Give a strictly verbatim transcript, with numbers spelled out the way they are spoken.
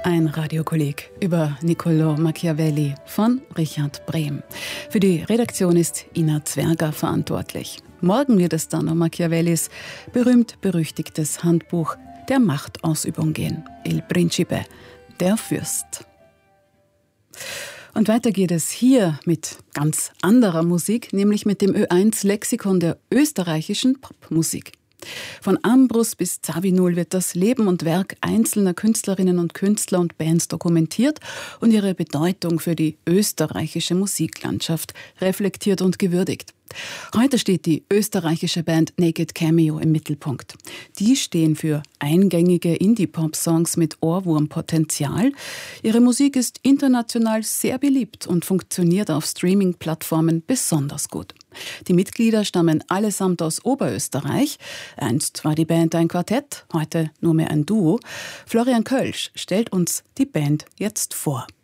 Ein Radiokolleg über Niccolò Machiavelli von Richard Brehm. Für die Redaktion ist Ina Zwerger verantwortlich. Morgen wird es dann um Machiavellis berühmt-berüchtigtes Handbuch der Machtausübung gehen. Il Principe, der Fürst. Und weiter geht es hier mit ganz anderer Musik, nämlich mit dem Ö eins Lexikon der österreichischen Popmusik. Von Ambrus bis Zawinul wird das Leben und Werk einzelner Künstlerinnen und Künstler und Bands dokumentiert und ihre Bedeutung für die österreichische Musiklandschaft reflektiert und gewürdigt. Heute steht die österreichische Band Naked Cameo im Mittelpunkt. Die stehen für eingängige Indie-Pop-Songs mit Ohrwurmpotenzial. Ihre Musik ist international sehr beliebt und funktioniert auf Streaming-Plattformen besonders gut. Die Mitglieder stammen allesamt aus Oberösterreich. Einst war die Band ein Quartett, heute nur mehr ein Duo. Florian Kölsch stellt uns die Band jetzt vor.